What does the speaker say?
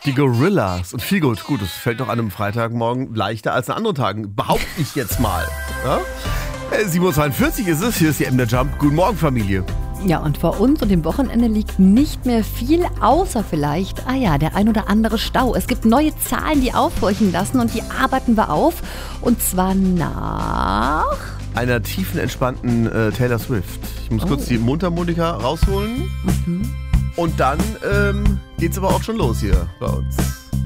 Die Gorillas und viel gut. Gut, das fällt doch an einem Freitagmorgen leichter als an anderen Tagen. Behaupte ich jetzt mal. Ja? 7.42 Uhr ist es. Hier ist die MDR Jump. Guten Morgen, Familie. Ja, und vor uns und dem Wochenende liegt nicht mehr viel, außer vielleicht, der ein oder andere Stau. Es gibt neue Zahlen, die aufhorchen lassen und die arbeiten wir auf. Und zwar nach einer tiefen, entspannten Taylor Swift. Ich muss kurz die Mundharmonika rausholen. Und dann geht's aber auch schon los hier bei uns.